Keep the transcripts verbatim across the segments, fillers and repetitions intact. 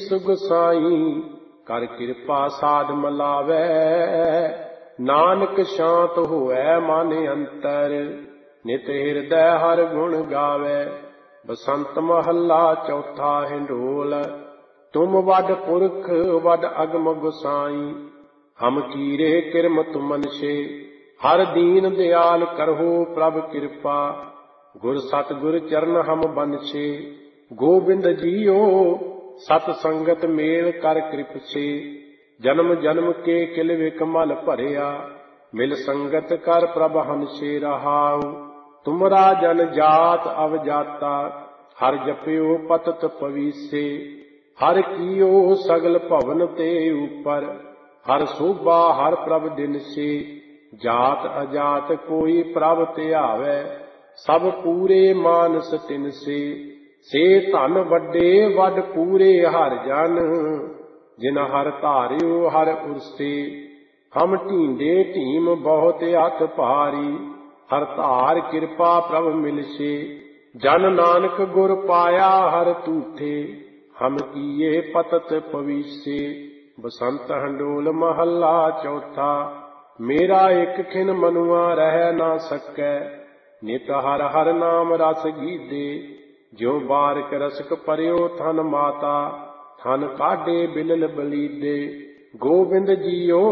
ਸੀਸ ਗੁਸਾਈ, ਕਰ ਕਿਰਪਾ ਸਾਧ ਮਲਾਵੈ। ਨਾਨਕ ਸ਼ਾਂਤ ਹੋਐ ਮਨ ਅੰਤਰ, ਨਿਤ ਹਿਰਦੈ ਹਰ ਗੁਣ ਗਾਵੈ। ਬਸੰਤ ਮਹੱਲਾ ਚੌਥਾ ਹਿੰਡੋਲ। ਤੁਮ ਵੱਡ ਪੁਰਖ ਵੱਡ ਅਗਮ ਗੁਸਾਈ, ਹਮ ਕੀਰੇ ਕਿਰਮ ਤੁਮਨ ਸੇ। ਹਰ ਦੀਨ ਦਿਆਲ ਕਰਹੁ ਪ੍ਰਭ ਕਿਰਪਾ, ਗੁਰ ਸਤਿਗੁਰ ਚਰਨ ਹਮ ਬਨਸੇ। ਗੋਬਿੰਦ ਜੀਓ ਸਤ ਸੰਗਤ ਮੇਲ ਕਰ ਕਿਰਪ ਸੇ। ਜਨਮ ਜਨਮ ਕੇ ਕਿਲ ਵਿਕਮਲ ਭਰਿਆ, ਮਿਲ ਸੰਗਤ ਕਰ ਪ੍ਰਭ ਹੰਸੇ ਰਹਾਉ। ਤੁਮਰਾ ਜਨ ਜਾਤ ਅਵਜਾਤਾ, ਹਰ ਜਪਿਓ ਪਤਤ ਪਵੀਸੇ। ਹਰ ਕੀਓ ਸਗਲ ਭਵਨ ਤੇ ਉਪਰ, ਹਰ ਸੋਭਾ ਹਰ ਪ੍ਰਭ ਦਿਨਸੇ। ਜਾਤ ਅਜਾਤ ਕੋਈ ਪ੍ਰਭ ਧਿਆਵੈ, ਸਭ ਪੂਰੇ ਮਾਨਸ ਤਿਨਸੇ। ਸੇ ਧਨ ਵੱਡੇ ਵੱਡ ਪੂਰੇ ਹਰ ਜਨ, ਜਿਨ ਹਰ ਧਾਰਿਓ ਹਰ ਉਰਸੇ। ਹਮ ਢੀਂਡੇ ਢੀਮ ਬਹੁਤ ਅਤ ਭਾਰੀ, ਹਰ ਧਾਰ ਕਿਰਪਾ ਪ੍ਰਭ ਮਿਲਸੇ। ਜਨ ਨਾਨਕ ਗੁਰ ਪਾਇਆ ਹਰ ਤੂਠੇ, ਹਮ ਕੀਏ ਪਤਤ ਪਵੀਸੇ। ਬਸੰਤ ਹੰਡੋਲ ਮਹੱਲਾ ਚੌਥਾ। ਮੇਰਾ ਇੱਕ ਖਿਨ ਮਨੁਆ ਰਹਿ ਨਾ ਸਕੈ, ਨਿਤ ਹਰ ਹਰ ਨਾਮ ਰਸ ਗੀਦੇ। ਜਿਉ ਬਾਰਿਕ ਰਸਕ ਭਰਿਓ ਥਨ ਮਾਤਾ, ਥਨ ਕਾਢੇ ਬਿਲਲ ਬਲੀਦੇ। ਗੋਬਿੰਦ ਜੀਓ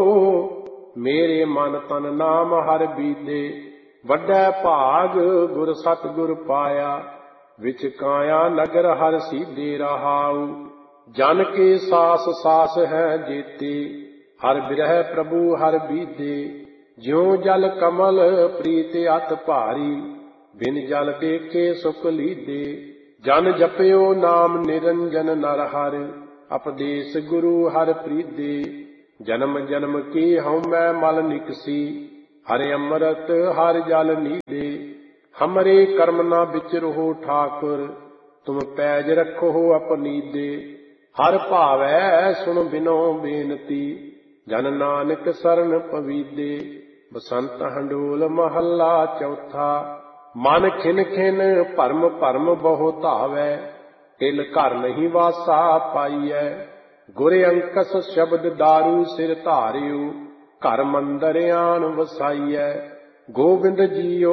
ਮੇਰੇ ਮਨ ਤਨ ਨਾਮ ਹਰ ਬੀਦੇ। ਵੱਡਾ ਭਾਗ ਗੁਰ ਸਤਿਗੁਰ ਪਾਇਆ, ਵਿਚ ਕਾਇਆ ਨਗਰ ਹਰ ਸੀਧੇ ਰਹਾਉ। ਜਨ ਕੇ ਸਾਸ ਸਾਸ ਹੈ ਜੇਤੇ, ਹਰ ਬਿਰਹਿ ਪ੍ਰਭੂ ਹਰ ਬੀਦੇ। ਜਿਉ ਜਲ ਕਮਲ ਪ੍ਰੀਤ ਅਤ ਭਾਰੀ, ਬਿਨ ਜਲ ਦੇਖੇ ਸੁਖ ਲੀਦੇ। ਜਨ ਜਪਿਓ ਨਾਮ ਨਿਰੰਜਨ ਨਰ ਹਰਿ, ਉਪਦੇਸ ਗੁਰੂ ਹਰਿ ਪ੍ਰੀਦੇ। ਜਨਮ ਜਨਮ ਕੀ ਹਉਮੈ ਮਲ ਨਿਕਸੀ, ਹਰਿ ਅੰਮ੍ਰਿਤ ਹਰਿ ਜਲ ਨੀਦੇ। ਹਮਰੇ ਕਰਮ ਨਾ ਵਿਚਰਹੁ ਠਾਕੁਰ, ਤੁਮ ਪੈਜ ਰੱਖੋ ਅਪਨੀਦੇ। ਹਰ ਭਾਵੈ ਸੁਣ ਬਿਨੋ ਬੇਨਤੀ, ਜਨ ਨਾਨਕ ਸਰਨ ਪਵੀਦੇ। ਬਸੰਤ ਹੰਡੋਲ ਮਹੱਲਾ ਚੌਥਾ। ਮਨ ਖਿਨ ਖਿਨ ਭਰਮ ਭਰਮ ਬਹੁ ਧਾਵੈ, ਤਿਲ ਘਰ ਨਹੀਂ ਵਾਸਾ ਪਾਈਐ। ਗੁਰ ਅੰਕਸ ਸ਼ਬਦ ਦਾਰੂ ਸਿਰ ਧਾਰਿਓ, ਘਰ ਮੰਦਰ ਆਣ ਵਸਾਈਐ। ਗੋਬਿੰਦ ਜੀਓ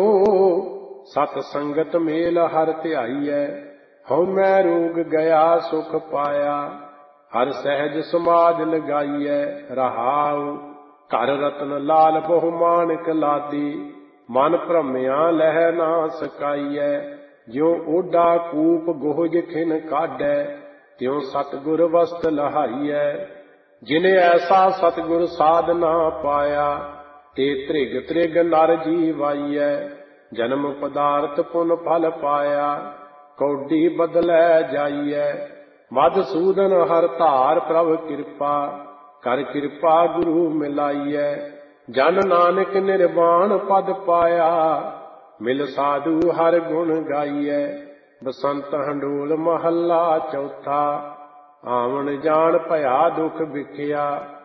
ਸਤ ਸੰਗਤ ਮੇਲ ਹਰ ਧਿਆਈਐ। ਹਉਮੈ ਰੋਗ ਗਿਆ ਸੁਖ ਪਾਇਆ, ਹਰ ਸਹਿਜ ਸਮਾਜ ਲਗਾਈਐ। ਰਹਾਉ ਘਰ ਰਤਨ ਲਾਲ ਬਹੁ ਮਾਣਕ ਲਾਦੀ, ਮਨ ਭ੍ਰਮਿਆ ਲਹਿ ਨਾ ਸਕਾਈਐ। ਜਿਉ ਓਡਾ ਕੂਪ ਗੋਹਜ ਖਿਨ ਕਾਢੈ, ਤਿਉ ਸਤਿਗੁਰ ਵਸਤ ਲਹਾਈਐ। ਜਿਨੇ ਐਸਾ ਸਤਿਗੁਰ ਸਾਧ ਨਾ ਪਾਇਆ, ਤੇ ਤ੍ਰਿਗ ਤ੍ਰਿਗ ਨਰ ਜੀਵਾਈਐ। ਜਨਮ ਪਦਾਰਥ ਪੁਨ ਫਲ ਪਾਇਆ, ਕੌਡੀ ਬਦਲੈ ਜਾਈਐ। ਮਧਸੂਦਨ ਹਰ ਧਾਰ ਪ੍ਰਭ ਕਿਰਪਾ, ਕਰ ਕਿਰਪਾ ਗੁਰੂ ਮਿਲਾਈਐ। ਜਨ ਨਾਨਕ ਨਿਰਵਾਣ ਪਦ ਪਾਇਆ, ਮਿਲ ਸਾਧੂ ਹਰ ਗੁਣ ਗਾਈਐ। ਬਸੰਤ ਹੰਡੋਲ ਮਹੱਲਾ ਚੌਥਾ। ਆਵਣ ਜਾਣ ਭਇਆ ਦੁਖ ਵਿਖਿਆ,